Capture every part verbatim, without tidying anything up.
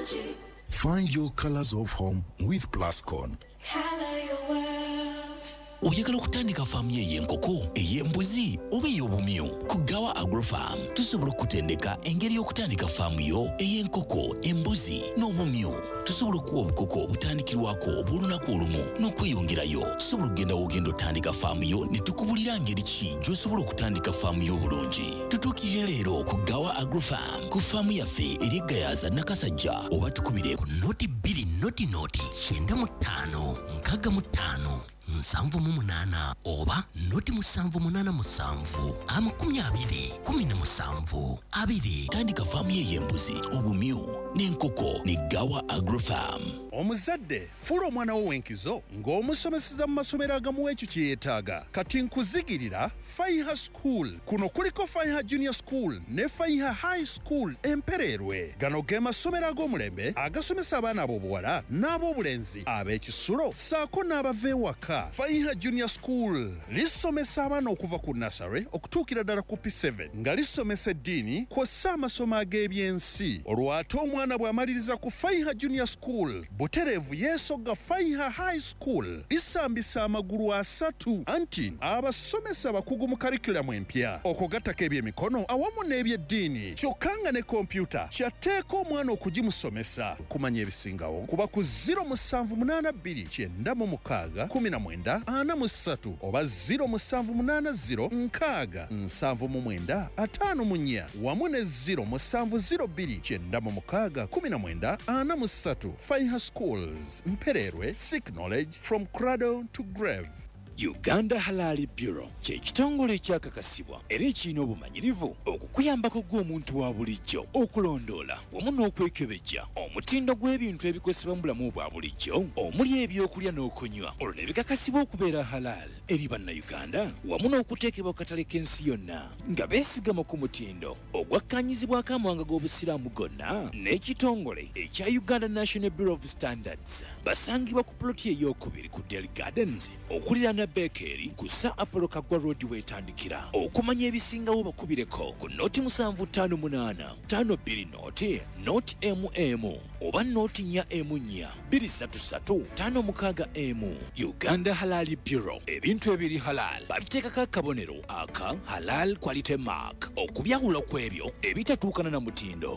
Find your colors of home with Plascon. Color your world. Oyagala okutandika faamu y'enkoko, ey'embuzi oba ey'obumyu? Ku Gawa Agrofarm tusobola okutendeka engeri y'okutandika faamu yo ey'enkoko, embuzi n'obumyu. Tusobola okuwa obukoko obutandikirwako obw'olunaku olumu n'okweyongerayo. Tusobola okugenda w'ogenda otandika faamu yo ne tukubulira ngeri ki gy'osobola okutandika faamu yo obulungi. Tutuukirire leero ku Gawa Agrofarm ku faamu yaffe eri Gayaza Nakasajja, oba tukubire ku noti bbiri noti noti kyenda mu ttaano nkaaga mu ttaano nsanvu mu munaana oba noti musanvu munaana musanvu amakumi abiri kumi na musanvu abiri. Tandika faamu y'embuzi, obumyu n'enkoko ne Gawa Agrofarm. Omuzadde fuula omwana wo w'enkizo ng'omusomeseza mu masomero agamuwa ekyo kye yeetaaga. Kati nkuzigirira Faiha School. Kuno kuliko Faiha Junior School ne Faiha High School Empererwe. Gano ge masomero ag'omulembe agasomesa abaana ab'obuwala n'ab'obulenzi, ab'ekisulo ssaako n'abava ewaka. Faiha Junior School lisomesa abaana okuva ku nursery okutuukira ddala ku P seven nga lisomesa eddiini kw'ossa amasomo ag'ebyensi. Olwo ate omwana bw'amaliriza ku Faiha Junior School, butereevu yeesogga Faiha High School lisambisa amagulu asatu anti abasomesa abakugu mu karikulamu empya okugattako ebyemikono awamu n'ebyeddiini. Kyokka nga ne kompyuta kyatteeka omwana okugimusomesa. Kumanya ebisingawo kuba ku zero musanvu munaana bbiri kyenda mu mukaaga kumi na mwenda ana mu ssatu oba zero musanvu munaana zero nkaaga nsanvu mu mwenda ataano mu nnya wamu ne zero musanvu zero bbiri kyenda mu mukaaga kumi na mwenda ana mu ssatu. Faiha Schools, Mpererwe, seek knowledge from cradle to grave. Uganda Halal Bureau kye kitongole ekyakakasibwa era ekirina obumanyirivu okukuyambako gw'omuntu wa bulijjo okulondoola wamu n'okwekebejja omutindo gw'ebintu ebikozesebwa mu bulamu bwa bulijjo omuli ebyokulya n'okunywa, olwo ne bikakasibwa okubeera halal eri bannayuganda wamu n'okuteekebwa ku katale k'ensi yonna nga beesigama ku mutindo ogwakkaanyizibwako amawanga g'obusiraamu gonna. N'ekitongole ekya Uganda National Bureau of Standards basangibwa ku ploti ey'okubiri ku Dairy Gardens okuliraana Bekeri kusa Apollo Kagwa Road wetandikira. Okumanya ebisingawo bakubireko ku noti musanvu ttaano munaana ttaano bbiri noti noti M M oba noti nnya M nnya bbiri ssatu ssatu ttaano mukaaga M. Uganda Halal Bureau, ebintu ebiri halal babiteekako akabonero aka Halal Quality Mark okubyawula ku ebyo ebitatuukana na mutindo.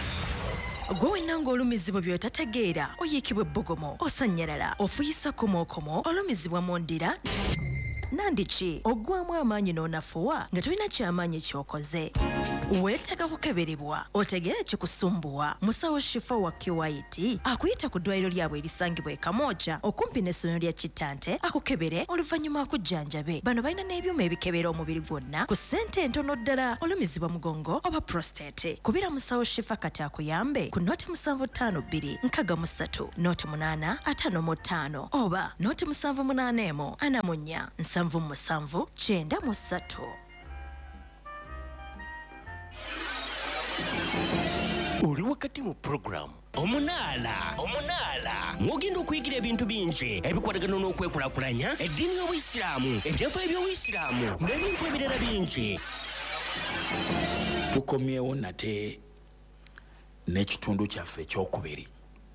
Gwe wenna ng'olumizibwa by'otategeera oyiikibwa ebbogomo, osanyalala, ofuyisa komokomo, olumizibwa mu ndira nandiki oggwamu amaanyi n'onafuwa nga tolina kyamaanyi ky'okoze. Weetaaga kukeberebwa otegeere kikusumbuwa. Musawo Shifa wa Kiwaiti akuyita ku ddwaliro lyabwe erisangibwa e Kamooja okumpi n'essomero lya Kittante akukebere oluvannyuma akujjanjabe. Bano balina n'ebyuma ebikebera omubiri gwonna ku ssente entono ddala. Olumizibwa mugongo oba prostate, kubira Musawo Shifa kati akuyambe ku noti musanvu ttaano bbiri nkaaga mu ssatu noti munaana ataano mu ttaano oba noti musanvu munaana emu ana mu nnya nsanvu mu musanvu kyenda mu ssatu. Oli wakati mu program Omunaala Omunaala mugenda okuyigira ebintu bingi ebikwatagana n'okwekulakulanya eddiini y'Obuyisiraamu, ebyafaayo by'Obuyisiraamu n'ebintu ebirala bingi. Tukomyewo nate n'ekitundu kyaffe ekyokubiri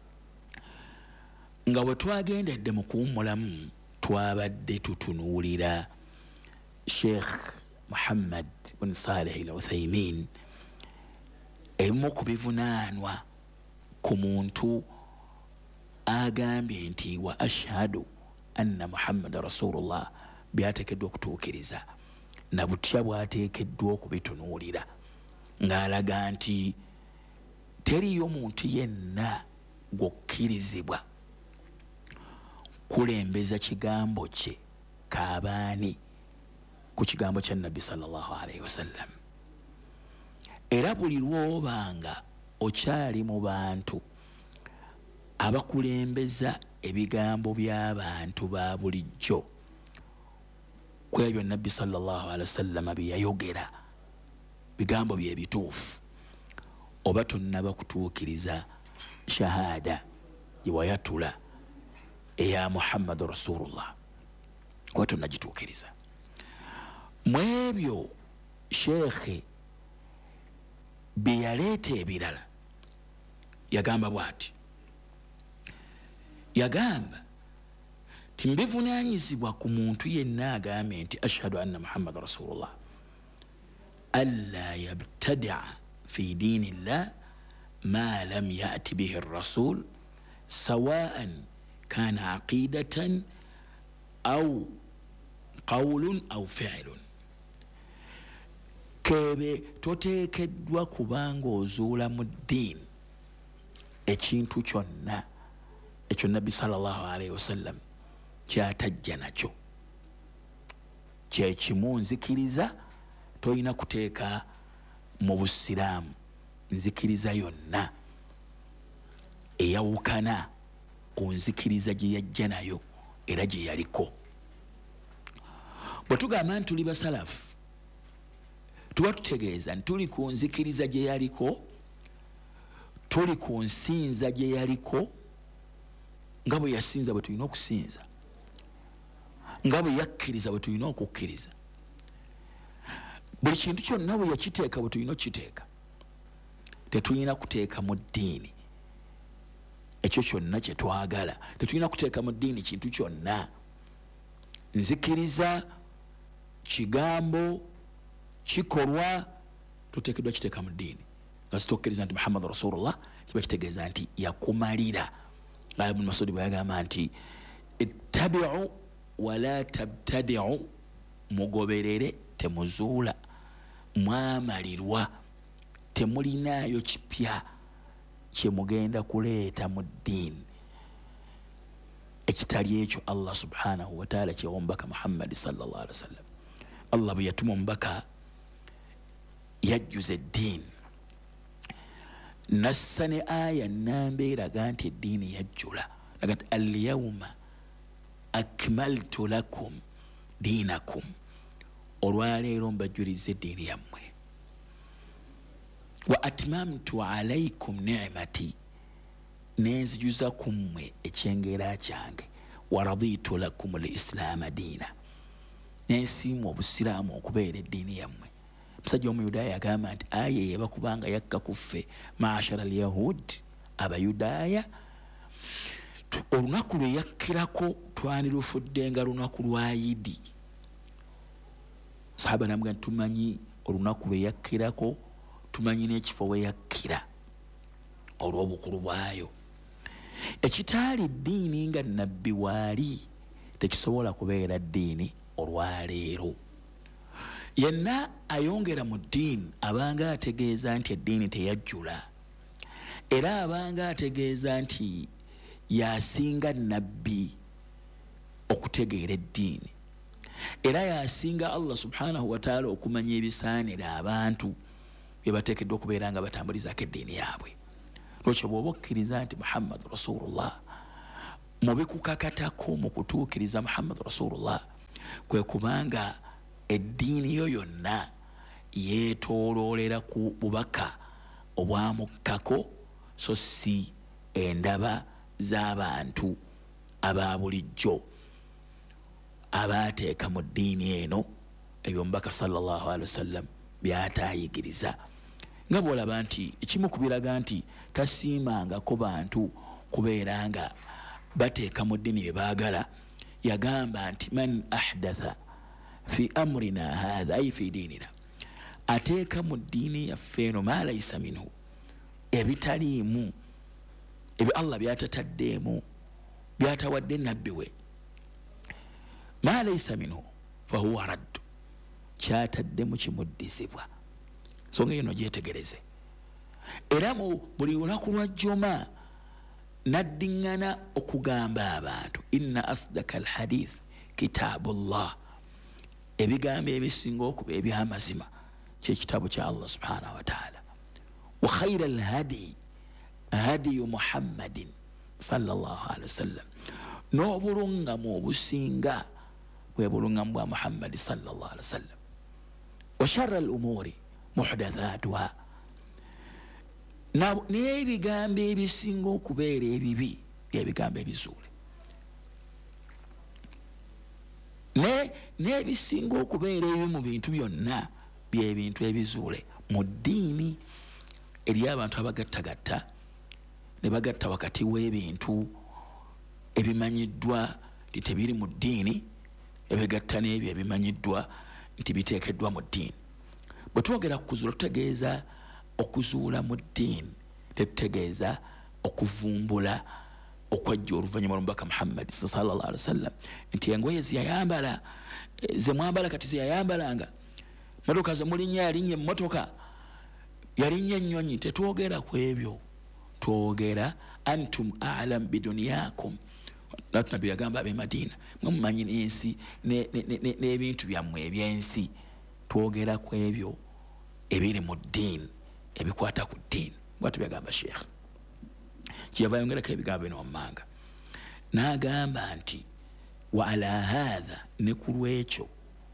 nga bwe twagendedde mu kuwummulamu twabadde tutunuulira Sheikh Muhammad bin Saleh al-Uthaymin ebimu ku bivunaanwa ku muntu agambye nti wa ashhadu anna Muhammad Rasulullah byateekeddwa okutuukiriza na butya bwateekeddwa okubitunuulira ng'alaga nti teriyo muntu yenna gw'okkirizibwa kulembeza kigambo kye kaabaani ku kigambo kya Nabbi sallallahu alayhi wasallam. Era buli lw'obanga okyali mu bantu abakulembeza ebigambo by'abantu ba bulijjo ku ebyo Nabbi sallallahu alayhi wasallam bye yayogera bigambo bye bituufu, oba tonnaba kutuukiriza shahada gye wayatula eya Muhammad Rasulullah, oba tonnagituukiriza. Mu ebyo Sheikh bye yaleeta ebirala yagamba bwati yagamba timbivunaanyizibwa ku muntu yenna agambe nti ashhadu anna muhammad rasulullah alla yabtadia fi dini llah ma lam yati bihi rasul sawaan kana aqidatan au qawlun au fi'lun. Kebe toteekeddwa kubanga ozuula mu ddiini ekintu kyonna ekyo nabbi sallallahu alaihi wasallam kyatajja nakyo. Kyekimu nzikiriza tolina kuteeka mu busiraamu nzikiriza yonna eyawukana ku nzikiriza gye yajja nayo era gye yaliko. Bwe tugamba nti tuli basalafu tuba tutegeeza nti tuli ku nzikiriza gye yaliko, tuli ku nsinza gye yaliko, nga bwe yasinza bwe tulina okusinza, nga bwe yakkiriza bwe tulina okukkiriza. Buli kintu kyonna bwe yakiteeka bwe tulina okukiteeka. Tetulina kuteeka mu ddiini ekyo kyonna kye twagala. Tetulina kuteeka mu ddiini kintu kyonna. Nzikiriza kigambo kikolwa tuteekeddwa kiteeka mu ddiini. Nga sitokkiriza nti muhammad rasulullah kiba kitegeeza nti yakumalira. Ibn Mas'ud bwe yagamba nti ittabi'u wala tabtadi'u, mugoberere temuzuula, mwamalirwa, temulinaayo kipya kye mugenda kuleeta mu ddiini ekitali ekyo Allah subhanahu wa ta'ala kye omubaka Muhammad sallallahu alaihi wasallam. Allah bwe yatuma omubaka yajjuza eddiini nassa ne aya nnamba eraga nti eddiini yajjula. Aga nti alyawma akmaltu lakum diinakum, olwaleero mbajjuliza eddiini yammwe. Wa atmamtu alaikum ni'mati, nenzijuza kummwe ekyengera kyange. Wa raditu lakum al-islaama diina, nensiima obusiraamu okubeera eddiini yammwe. Musajja omuyudaaya yagamba nti aya yebakubanga yakka kuffe maashara al-yahudi, abayudaaya olunaku lwe yakkirako twandirufuddenga lunaku lwa yidi. Sahaba namugamba tumanyi olunaku lwe yakkirako, tumanyi n'ekifo we yakkira olw'obukulu bwayo. Ekitaali ddiini nga nabbi waali tekisobola kubeera ddiini olwaleero. Yenna ayongera mu ddiini abanga ategeeza nti eddiini teyajjula, era abanga ategeeza nti yasinga nabbi okutegeera eddiini, era yasinga Allah subhanahu wa ta'ala okumanya ebisaanira abantu bye bateekeddwa okubeera nga batambulizaako eddiini yaabwe. Lwekyo bw'oba okkiriza nti muhammad rasulullah mu bikukakatako mu kutuukiriza muhammad rasulullah kwe kubanga eddiini yo yonna yeetooloolera ku bubaka obwamukkako so si endaba z'abantu aba bulijjo abaateeka mu ddiini eno ebyo omubaka sallallahu alaihi wasallam byataayigiriza. Nga bw'olaba nti ekimu ku biraga nti tasiimangako bantu kubeera nga bateeka mu ddiini bye baagala, yagamba nti man ahdatha fi amrina hadha ay fi dinina, ateeka mu ddiini yaffe eno ma laysa minhu, ebitaliimu ebyo Allah byatataddeemu byatawadde nabbi we, ma laysa minhu fahuwa raddu, kyataddemu kimuddizibwa. Songa eno gyetegereze. Era mu buli lunaku lwa jjuma naddiŋŋana okugamba abantu inna asdaka alhadith kitabullah, ebigambo ebisinga okuba eby'amazima kyekitabo kya Allah subhanahu wa ta'ala. Wa khayra alhadi hadiyu muhammadin sallallahu alaihi wasallam, n'obulungamu obusinga bwe bulungamu bwa muhammadi sallallahu alaihi wasallam. Wa sharra al-umuri muhdathatuha, n'ebigambo ebisinga okubeera ebibi byebigambo ebizuule, n'ebisinga okubeera ebibi mu bintu byonna byebintu ebizuule mu ddiini eri abantu abagattagatta ne bagatta wakati w'ebintu ebimanyiddwa nti tebiri mu ddiini ebigatta n'ebyo ebimanyiddwa nti biteekeddwa mu ddiini. Bwe twogera ku kuzuula tutegeeza okuzuula mu ddiini, tetutegeeza okuvumbula okwajja oluvannyuma lw'omubaka Muhammad sallallahu alaihi wasallam nti engoye ziyayambala ze mwambala kati ziyayambalanga, motoka ze mulinnya yalinnya emmotoka yalinnya ennyonyi. Tetwogera ku ebyo, twogera antum a'lam bidunyakum. Nabbi yagamba ab'e Madina, mwe mumanyi n'ensi n'ebintu byammwe ebyensi. Twogera ku ebyo ebiri mu ddiini ebikwata ku ddiini. Bw'atyo byagamba Sheikh. Kyeyava yongerako ebigambo bino wammanga n'agamba nti wa ala hadha, ne ku lwekyo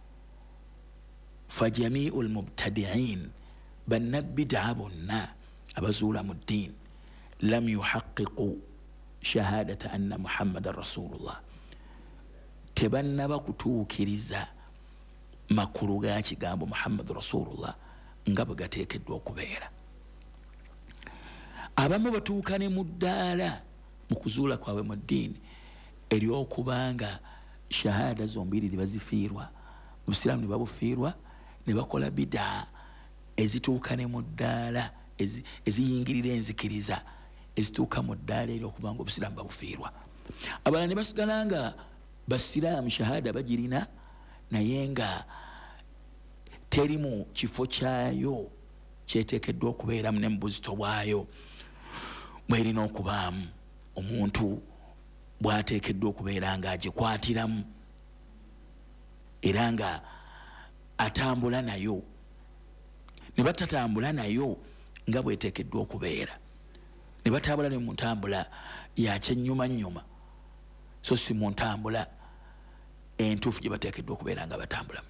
fa jamiu lmubtadiin, bannabbidaa bonna abazuula mu ddiini lam yuhaqiqu shahadata anna muhammadan rasulullah, tebannaba kutuukiriza makulu ga kigambo muhammadu rasulullah nga bwe gateekeddwa okubeera. Abamu batuuka ne mu ddaala mu kuzuula kwabwe mu ddiini ery'okubanga shahada zombiriri bazifiirwa, obusiraamu ne babufiirwa, ne bakola bidaa ezituuka ne mu ddaala eziyingirira enzikiriza ezituuka mu ddaala ery'okubanga obusiraamu babufiirwa. Abalala ne basigala nga basiraamu shahada bagirina naye nga teri mu kifo kyayo kyeteekeddwa okubeeramu ne mu buzito bwayo bwerina okubaamu. Omuntu bw'ateekeddwa okubeera nga agikwatiramu era nga atambula nayo, ne batatambula nayo nga bweteekeddwa okubeera, ne batambula ne mu ntambula ya kyennyumanyuma so si mu ntambula entuufu gye bateekeddwa okubeera nga batambulamu.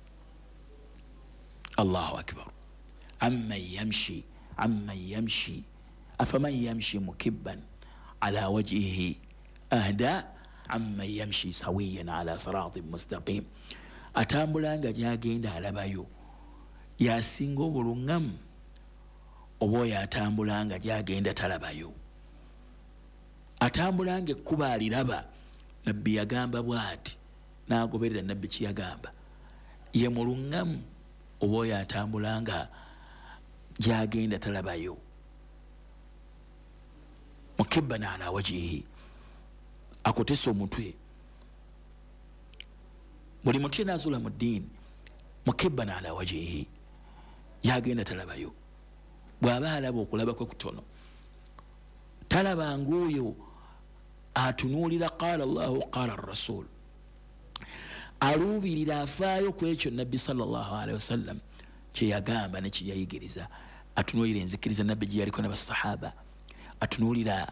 Allahu akbar. Amman yamshi amman yamshi afaman yamshi mukibban ala wajhihi ahda amman yamshi sawiyan ala siratin mustaqim. Atambula nga gyagenda alabayo yasinga obulungamu oba oyo atambula nga gyagenda talabayo. Atambula nga ekkuba aliraba, nabbi yagamba bw'ati n'agoberera nabbi kyeyagamba, ye mulungamu oba oyo atambula nga gyagenda talabayo. Mukibban ala wajhihi, akotesa omutwe. Buli muti n'azuula mu ddiini mukibban ala wajhihi, gyagenda talabayo. Bw'aba alaba okulaba kwe kutono, talaba ng'oyo atunuulira qaala Allahu qaala rasul, aluubirira afaayo ku ekyo nabbi sallallahu alaihi wasallam kye yagamba ne kye yayigiriza. Atunuulira enzikiriza nabbi gye yaliko n'abasahaba, atunuulira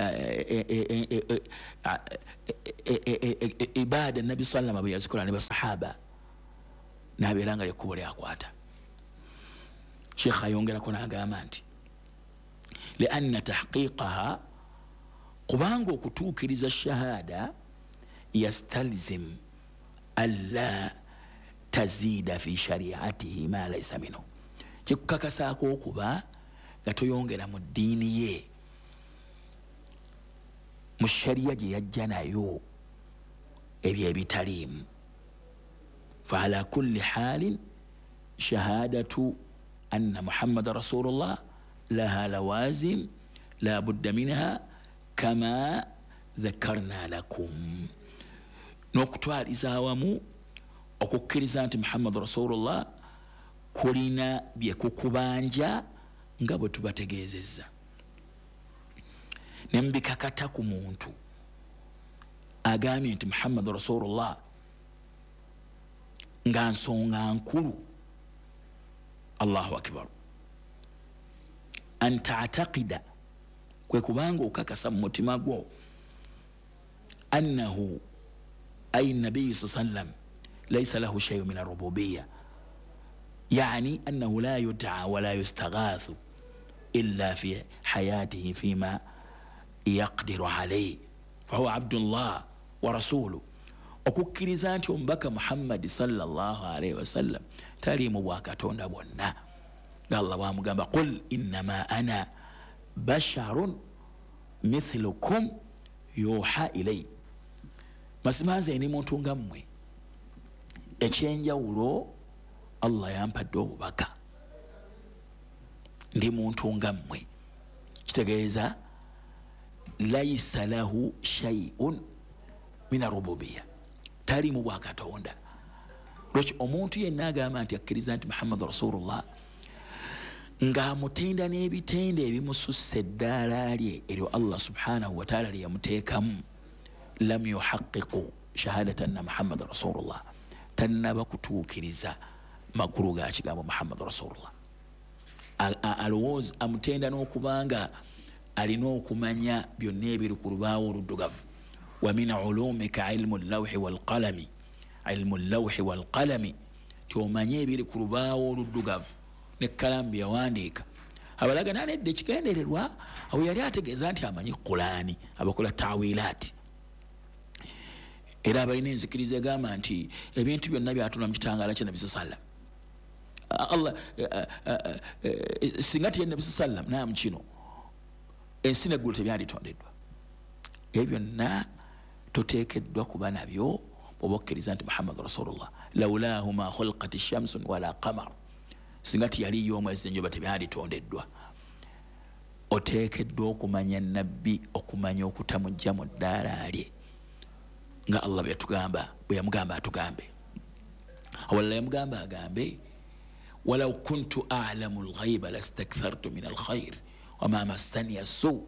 ibaada nabbi sallama bwe yazikola ne basahaba, n'abeera nga lyekkubo lyakwata. Sheikh ayongerako n'agamba nti lianna tahqiqaha, kubanga okutuukiriza shahada yastalzim alla tazida fi shariatihi ma laysa minhu, kikukakasaako okuba nga toyongera mu ddiini ye mu shariya gye yajja nayo ebyo ebitaliimu. Fa ala kulli halin shahadatu anna muhammada rasulullah laha lawazim la budda minha kama dhakarna lakum. N'okutwaliza awamu okukkiriza nti muhammadu rasulullah kulina byekukubanja nga bwe tubategeezezza, ne mbikakata ku muntu agambye nti muhammadu rasulullah nga nsonga nkulu. Allahu akbar. An ta'taqida, kwe kubanga okakasa mu mutima gwo, annahu ay nabiyyu sallam laysa lahu shay'un min ar-rububiyyah, yani annahu la yud'a wa la yustaghathu illa fi hayatihi fima yaqdiru alayhi fahuwa abdullah wa rasuluhu. Okukkiriza nti omubaka Muhammad sallallahu alaihi wasallam tali mu bwakatonda bwonna, nga Allah bwamugamba qul innama ana basharun mithlukum yuha ilay mazima nze ndi muntu nga mmwe ekyenjawulo Allah yampadde obubaka ndi muntu nga mmwe kitegeeza laisa lahu shay'un min arububiyya tali mu bwakatonda lwaki omuntu yenna agamba nti akkiriza nti Muhammad rasulullah ng'amutenda n'ebitende ebimusussa eddaala lye eryo Allah subhanahu wa ta'ala lye yamuteekamu lam yuhaqqiqu shahadata anna Muhammad rasulullah tannaba kutuukiriza makulu ga kigambo Muhammad rasulullah alowooza amutenda n'okubanga alina okumanya byonna ebiri ku lubaawo oluddugavu wa min ulumika ilmu llawhi walqalami ilmu llawhi walqalami tyomanye ebiri ku lubaawo oluddugavu nekalamu byeyawandiika abalaga nanedde ekigendererwa awo yali ategeeza nti amanyi Qur'ani abakola tawilaati era abalina enzikiriza egamba nti ebintu byonna byatunda mu kitangaala kya Nabi sallam Allah singa tiye Nabi sallam naamu kino ensi neggulu tebyalitondeddwa ebyo byonna toteekeddwa kuba nabyo bw'oba okkiriza nti Muhammad rasulullah lawlaahu ma khulqat shamsun wala qamar singa tiyaliyo omwezi enjuba tebyalitondeddwa oteekeddwa okumanya nabbi okumanya okutamujja mu ddaala lye nga Allah bwe yatugamba bwe yamugamba atugambe awalala yamugamba agambe walaw kuntu a'lamu al-ghayba lastakthartu min al-khayr wama massani as-su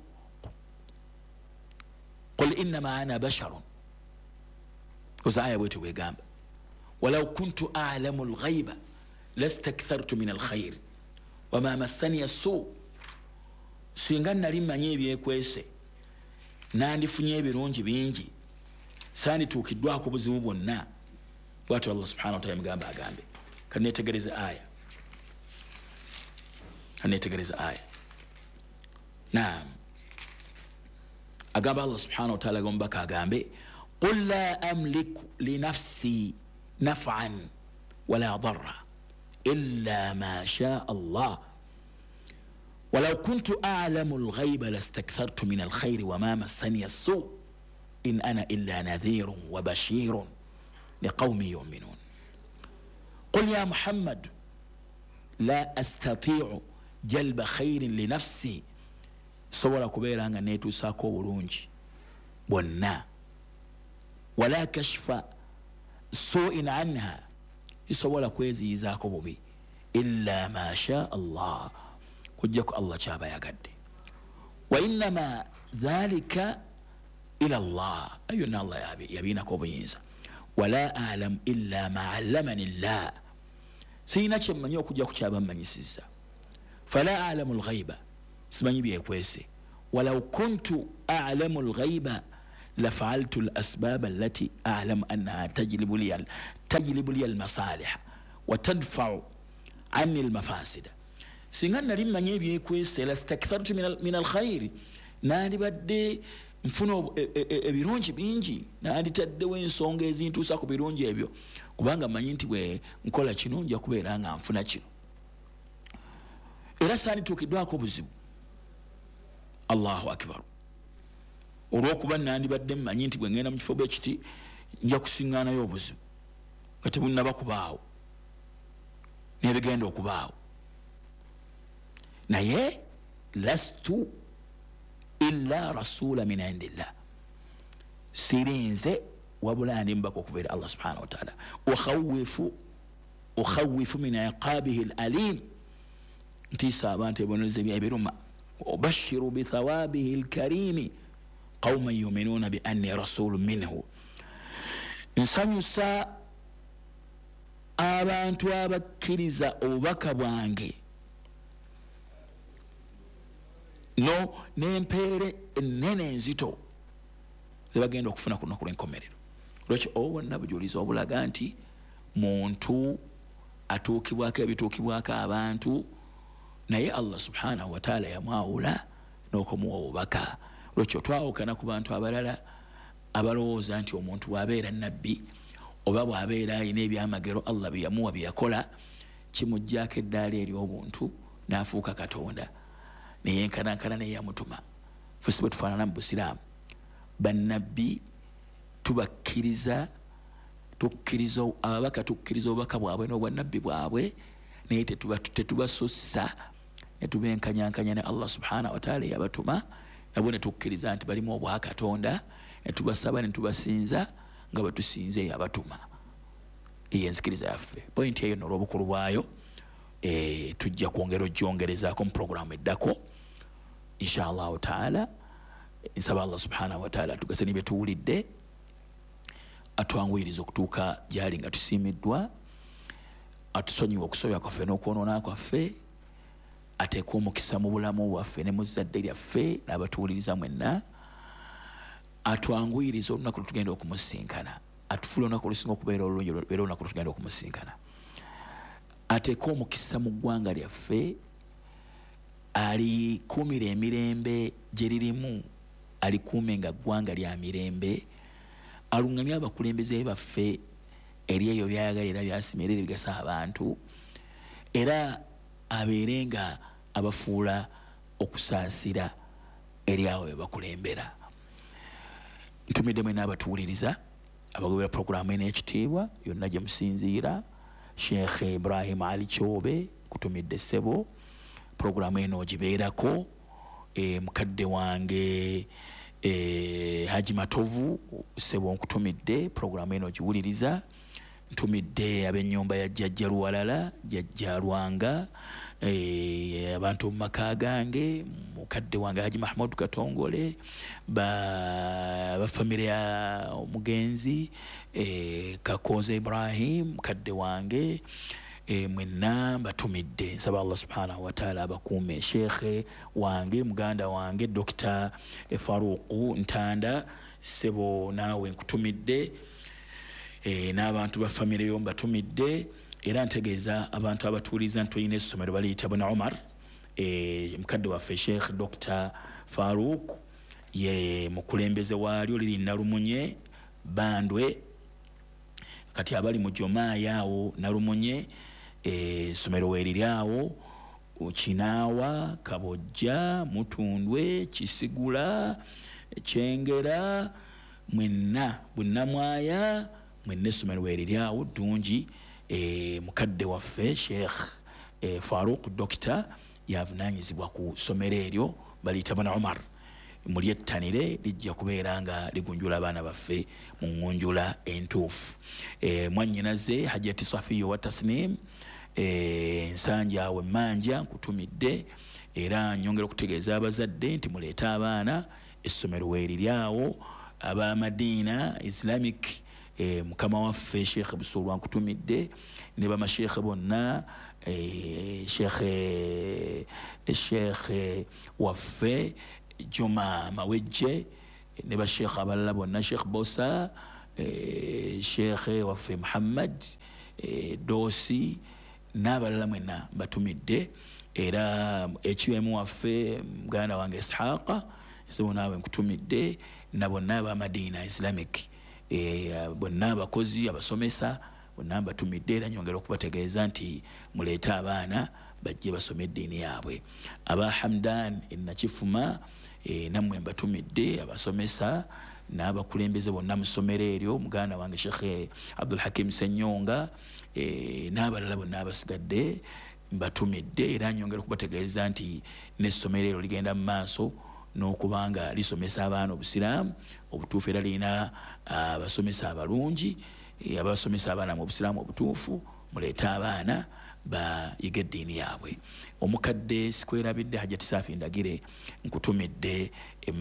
qul innama ana basharun uzaya bwetu bwegamba walaw kuntu a'lamu al-ghayba lastakthartu min al-khayr wama massani as-su singa nali manye ebyekwese nandifunye ebirungi bingi sandituukiddwako buzibu bwonna bwatyo Allah subhanahu wa ta'ala yamugamba agambe kanetegereza aya kanetegereza aya naam agamba Allah subhanahu wa ta'ala gombaka agambe qul la amliku li nafsi naf'an wala darra illa ma sha Allah ولو كنت أعلم الغيب لاستكثرت من الخير وما مسني السوء إن أنا إلا نذير وبشير لقوم يؤمنون قل يا محمد لا أستطيع جلب خير لنفسي صورة كبيرة أن نيتو ساكو برونجي بنا ولا كشف سوء عنها صورة كويزي يزاكو ببي إلا ما شاء الله kujjako Allah kyaba yagadde wa innama dhalika ila Allah ayuna Allah yabi yabina ko buyinza wala alam illa ma allamani Allah sina kyemmanyi okujja ku kyaba mmanyisiza fala a'lamu al-ghaiba simanyi byekwese walau kuntu a'lamu al-ghaiba la fa'altu al-asbab allati a'lamu annaha tajlibu li tajlibu li al-masalih wa tadfa'u anni al-mafasida singa nali manye ebyekwese lastakthartu min al-khair nandibadde nfuna ebirungi bingi nanditaddewo ensonga ezintuusa ku birungi ebyo kubanga manyi nti bwe nkola kino nja kubeera nga nfuna kino era sandituukiddwako obuzibu Allahu akbar olw'okuba nandibadde mmanyi nti bwe ngenda mu kifo bwekiti nja kusiŋŋaanayo obuzibu nga tebunnaba kubaawo n'ebigenda okubaawo naye lastu illa rasula min indillah sirinze wabula ndi mbaka okubeera Allah subhanahu wa ta'ala ukhawifu ukhawifu min iqabihi al-alim ntisa abantu eboneze byebiruma ubashiru bi thawabihi al-karim qauman yu'minuna bi anni rasulun minhu nsanyusa abantu abakkiriza obubaka bwange no n'empeere ennene enzito zebagenda okufuna ku lunaku lw'enkomerero lwaki obwonna bujuliza obulaga nti muntu atuukibwako ebituukibwako abantu naye Allah subhanahu wa ta'ala yamwawula n'okumuwa obubaka lwaki otwawukana ku bantu abalala abalowooza nti omuntu bw'abeera nabbi oba bw'abeera alina ebyamagero Allah bye yamuwa bye yakola kimuggyako eddaala ery'obuntu n'afuuka katonda neyenkanankana neyamutuma ffe bwe tufaanana mu busiraamu bannabbi tubakkiriza tukkiriza ababaka tukkiriza obubaka bwabwe n'obwannabbi bwabwe naye tetubasussa ne tubenkanyankanya ne Allah subhanahu wa ta'ala yabatuma nabo ne tukkiriza nti balimu obwa Katonda ne tubasaba ne tubasinza nga batusinze yabatuma eyenzikiriza yaffe point eyo n'olwobukulu bwayo eh tujja kwongera ojongerezaako mu programu eddako inshallah ta'ala nsaba Allah subhanahu wa ta'ala tugase ne betuwulidde atwanguyiriza okutuuka gyali nga tusiimiddwa atusonyiwa okusobya kwaffe n'okwonoona kwaffe ateeka omukisa mu bulamu bwaffe ne mu zadde lyaffe n'abatuwuliriza mwenna atwanguyiriza olunaku lutugenda okumusinkana atufula olunaku olusinga okubeera olulungi beera olunaku lutugenda okumusinkana ateeka omukisa mu ggwanga lyaffe alikuumira emirembe gye lirimu alikuume nga ggwanga lya mirembe alungamya abakulembeze baffe eri eyo byayagala era byasimira era bigasa abantu era abeere nga abafuula okusaasira eri awo bebakulembera ntumidde mwena abatuwuliriza abagobera programu eno ekitiibwa yonna gye musinziira Sheikh Ibrahim Ali Kyobe kutumidde ssebo programu eno gibeerako e, mukadde wange e, Haji Matovu ssebo nkutumidde programu eno giwuliriza ntumidde ab'ennyumba ya Jjajja Luwalala Jjajja Lwanga eh abantu mu maka gange mukadde wange Haji Mahmud Katongole ba ba familia omugenzi eh Kakoze Ibrahim mukadde wange eh mwenna batumidde nsaba Allah subhanahu wa ta'ala abakuume Sheikh wange muganda wange Dr. Faruq Ntanda sebo naawe nkutumidde eh n'abantu ba family yo batumidde era ntegeeza abantu abatuuliza ntuyina essomero baliyita Bwana Omar eh mukadde waffe Sheikh Doctor Farouk ye mukulembeze waalyo liri Nalumunye Bandwe kati abali mu Jomaa yaawo Nalumunye eh somero weriri awo Kinaawa Kabojja Mutundwe Kisigula Kyengera mwenna Bunnamwaya mwenne somero weriri awo Dungi e mukadde waffe Sheikh e Farouk Doctor yavunanyizibwa ku somero eryo baliyita Bwana Omar muli ettanire lijja kubeera nga ligunjula abaana baffe mu ngunjula entuufu e mwannyinaze Hajjati Safiyo wa Tasnim e nsanja we manja nkutumidde era nyongera okutegeeza abazadde nti muleeta abaana essomero weriri awo aba Madina Islamic eh mukama waffe Sheikh Busulwa nkutumidde ne ba masheikh bonna eh Sheikh eh Sheikh waffe Juma Mawejje ne ba Sheikh abalala bonna Sheikh Bosa eh Sheikh waffe Muhammad eh Dosi n'abalala mwenna batumidde era ekiwemu waffe muganda wange Ishaqa sebo nawe nkutumidde nabo naba Madina Islamic eh bonna abakozi abasomesa bonna batumidde era nyongera okubategeeza nti muleeta abaana bajje basome eddiini yaabwe aba Hamdan Nakifuma eh namwe batumidde abasomesa n'abakulembeze bonna mu ssomero eryo muganda wange Sheikh Abdul Hakim Senyonga eh n'abalala bonna abasigadde batumidde era nyongera okubategeeza nti n'essomero eryo ligenda mu maaso n'okubanga lisomesa abaana obusiraamu obutuufu era lina abasomesa abalungi abasomesa abaana mu busiraamu obutuufu muleeta abaana bayiga eddiini yaabwe omukadde sikwerabidde Hajjati Safi Ndagire nkutumidde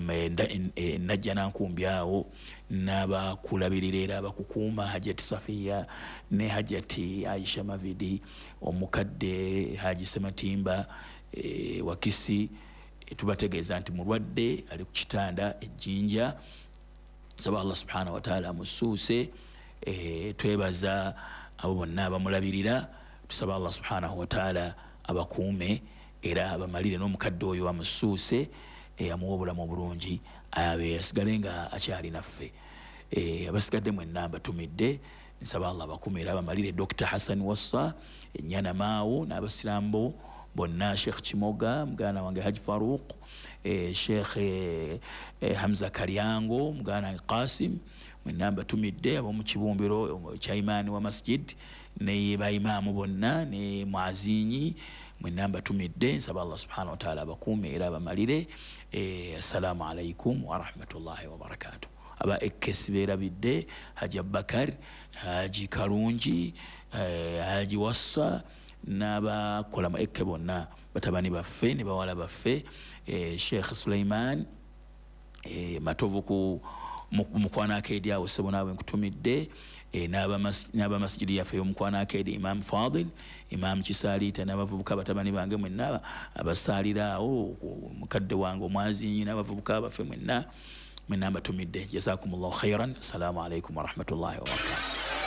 najja nankumbi awo n'abakulabirira era abakukuuma Hajjati Safiya ne Hajjati Aisha Mavidi omukadde Haji Sematimba e, Wakisi tubategeeza nti mulwadde ali ku kitanda ejjinja saba Allah subhanahu wa ta'ala musuuse e, twebaza abo bonna abamulabirira tusaba Allah subhanahu wa ta'ala abakuume era abamalire n'omukadde oyo amusuuse e, amuwa obulamu obulungi abe asigale nga akyali naffe e, abasigadde mwenna batumidde nsaba Allah abakuume era abamalire Doctor Hassan Wassa ennyana maawo n'abasiramu bonna Sheikh Chimoga mugana wange Haji Faruq eh, Sheikh eh, eh, Hamza Kalyango mugana Qasim mwenamba tumidde abo mu kibumbiro kya imani wa masjid ne ba imamu bonna ne muazinyi mwenamba tumidde nsaba Allah subhanahu wa ta'ala abakume era abamalire eh, assalamu alaikum wa rahmatullahi wa barakatuh. Aba ekesibera bidde Haji Abubakar Haji Karungi eh, Haji Wassa naba kola ma ekke bonna batabani baffe ne bawala baffe eh, Sheikh Suleiman eh, matovu ku mukwana akedi awo sebo nawe nkutumidde e naba mas naba masjidi yafe omukwana akedi Imam Fadil Imam Chisalita n'abavubuka batabani bange mwenna abasalira awo mukadde wange omwazinyi n'abavubuka abafe mwenna mwenna batumidde jazakumullahu khairan. Assalamu alaikum wa rahmatullahi wa barakatuh.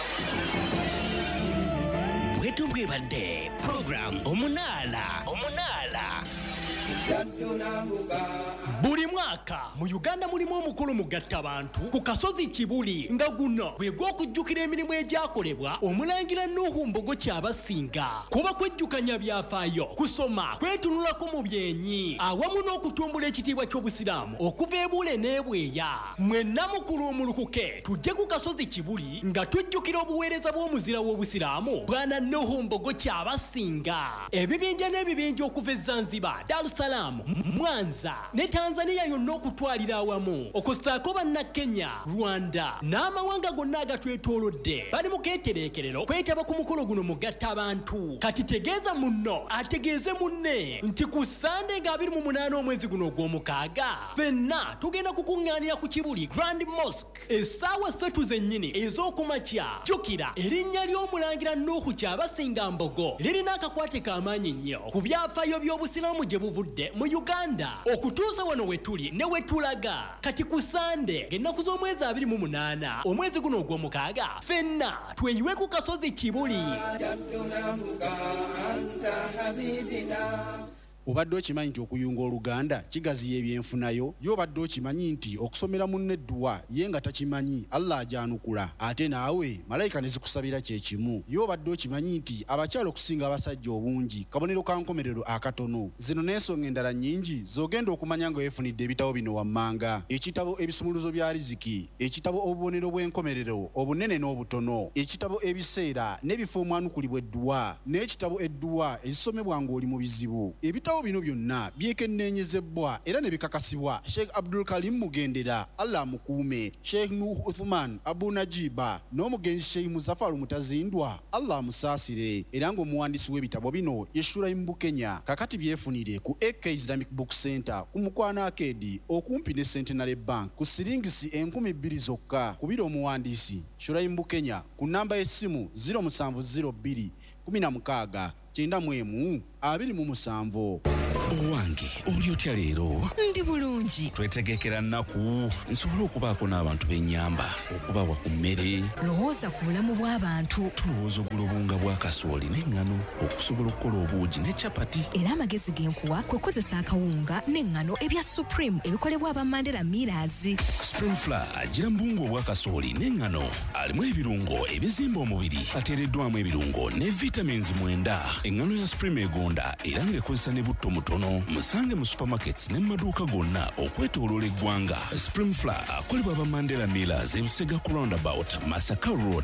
Bwetu bwebadde program omunala omunala buli mwaka mu Uganda mulimu omukulu mugatta abantu ku kasozi Kibuli nga guno bwe gw'okujjukira emirimu egyakolebwa omulangira Nuhu Mbogo Kyabasinga kuba kwejjukanya byafaayo kusoma kwetunulako mu byenyi awamu n'okutumbula ekitiibwa ky'obusiraamu okuva ebule n'ebweya. Mwenna mukulu omulukuke tujje ku kasozi Kibuli nga tujjukira obuweereza bw'omuzira w'obusiraamu bwana Nuhu Mbogo Kyabasinga. Ebibinja n'ebibinja okuva e Zanzibar, Dar es Salaam, Mwanza ne Tanzania yonna okutwalira awamu okusaako banna Kenya, Rwanda n'amawanga gonna agatwetoolodde bali mu keetereekerero kwetaba ku mukolo guno mugatta abantu. Kati tegeeza munno ategeeze munne nti ku Sande nga abiri mu munaana omwezi guno ogw'omukaaga ffenna tugenda kukuŋŋaanira ku Kibuli Grand Mosque essaawa ssatu zennyini ez'okumakya. Jjukira erinnya ly'omulangira Nuhu Kyabasinga Mbogo lirina akakwate k'amaanyi nnyo ku byafaayo by'obusiraamu gye buvudde mu Uganda okutuusa wano we tuli ne we tulaga. Kati ku Sande ng'ennaku z'omwezi abiri mu munaana omwezi guno ogw'omukaaga ffenna tweyiwe ku kasozi Kibuli. Obadde okimanyi nti okuyunga Oluganda kigaziya ebyenfunayo? Y'obadde okimanyi nti okusomera munne edduwa ye nga takimanyi Allah ajanukula ate naawe malayika ne zikusabira kye kimu? Y'obadde okimanyi nti abakyala okusinga abasajja obungi kabonero ka nkomerero akatono? Zino n'ensonga endala nnyingi z'ogenda okumanya nga weefunidde ebitabo bino wammanga: ekitabo ebisumuluzo bya riziki, ekitabo obubonero bw'enkomerero obunene n'obutono, ekitabo ebiseera n'ebifo omwanukulibwa edduwa, n'ekitabo edduwa ezisomebwa ng'oli mu bizibu. Ebitabo bino byonna byekenneenyezebwa era ne bikakasibwa Sheikh Abdul Karim Mugendera, Allah mukuume, Sheikh Nuh Uthman Abu Najiba n'omugenzi Sheikh Muzaffar Mutazindwa, Allah musaasire. Era ng'omuwandiisi w'ebitabo bino ye Shuraim Bukenya. Kakati byefunire ku A K Islamic Book Center ku Mukwana Arcade okumpi ne Centenary Bank ku siringisi enkumi bbiri zokka. Kubira omuwandiisi Shuraim Bukenya ku namba y'essimu zero seven zero two kumi na mukaaga kyenda mu emu abiri mu musanvu. Owange oli otya leero? Ndi bulungi. Twetegekera nnaku nsobola okubaako n'abantu b'ennyamba okubawa ku mmere. Lowooza ku bulamu bw'abantu. Tulowooza ogula obunga bwa kasooli n'eŋŋano okusobola okukola obuugi ne capati. Era amagezi genkuwa kwe kukozesa akawunga n'eŋŋano ebya Supreme ebikolebwa aba Mandela Millers. Spring Flour agira mbungu obwa kasooli n'eŋŋano alimu ebirungo ebizimba omubiri ateereddwamu ebirungo ne vitamins mwenda. Eŋŋano ya Supreme egonda era ng'ekozesa ne butto mutono. Musange mu supermarkets ne maduuka gonna okwetooloola eggwanga. Spring Flour akolebwa aba Mandela Millers e Busega ku roundabout Masaka Road.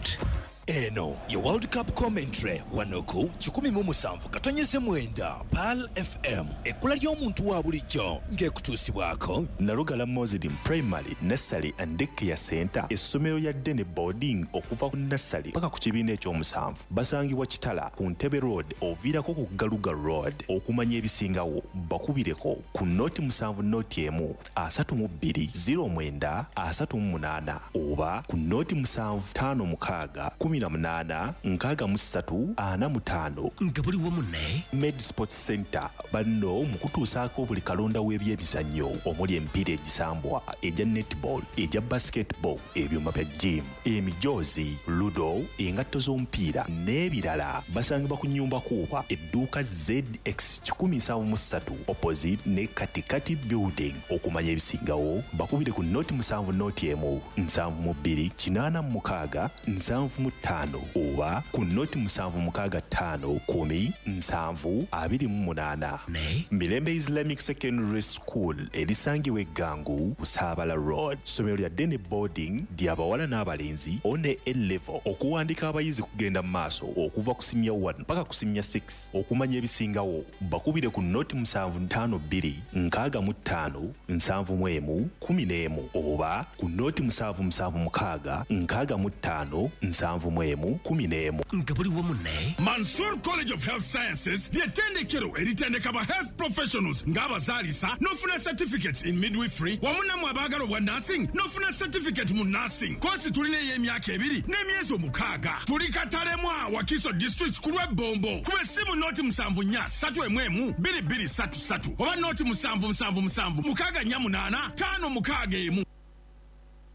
Eno ye World Cup commentary wanoku kikumi mu musanvu katonyeze mwenda Pal F M ekkula ly'omuntu wa bulijjo ng'ekutuusibwako Nalugala Muslim Primary Nursery and Daycare Center essomero lya Dene Boarding okuva ku nursery paka ku kibiina eky'omusanvu basangibwa Kitala ku Ntebe Road oviirako ku Galuga Road. Okumanya ebisingawo bakubireko ku noti musanvu noti emu asatu mu bbiri zero mwenda asatu mu munaana oba ku noti musanvu ttaano mukaaga kumi na munaana nkaaga mu ssatu ana mu ttaano. Nga buli wamu ne Med Sports Center banno mu kutuusaako buli kalonda w'ebyemizannyo omuli emipiira egisambwa egya netball egya basketball ebyuma bya gym emijoozi ludo engatto z'omupiira n'ebirala basangibwa ku nnyumba kuuba edduuka Z X kikumi nsanvu mu ssatu opposite ne Katikati building. Okumanya ebisingawo bakubire ku noti musanvu noti emu nsanvu mu bbiri kinaana mu mukaaga nsanvu mu ttaano oba ku noti musanvu mukaaga ttaano kumi nsanvu abiri mu munaana. Mirembe Islamic Secondary School erisangibwa eggangu Busaabala Road. Ssomero lya Dene Boarding ly'abawala n'abalenzi one A-level okuwandiika abayizi kugenda mu maaso okuva ku senior one mpaka ku senior six. Okumanya ebisingawo bakubire ku noti musanvu ttaano bbiri nkaaga mu ttaano nsanvu mu emu kumi n'emu oba ku noti musanvu musanvu mukaaga nkaaga mu ttaano nsanvu mu emu kumi n'emu. Nga buli wamu ne Mansour College of Health Sciences ly'ettendekero eritendeka ba health professionals ng'abazaalisa n'ofuna certificates in midwifery wamu nammwe abaagala obwa nursing n'ofuna certificate mu nursing. Kosi tulina ey'emyaka ebiri n'emyezi omukaaga. Tuli Katalemwa Wakiso District ku lw'Ebbombo. Kuba essimu noti musanvu nnya ssatu emu emu bbiri bbiri ssatu ssatu oba noti musanvu musanvu musanvu mukaaga nnya munaana ttaano mukaaga emu.